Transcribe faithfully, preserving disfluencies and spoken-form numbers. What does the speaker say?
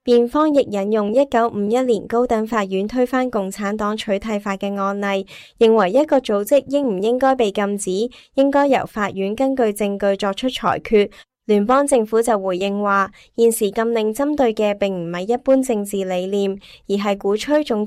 辯方亦引用一九五一年高等法院推翻共產黨取締法嘅案例，認為一個組織應唔應該被禁止，應該由法院根據證據作出裁決。聯邦政府就回應話，現時禁令針對嘅並唔係一般政治理念，而係鼓吹種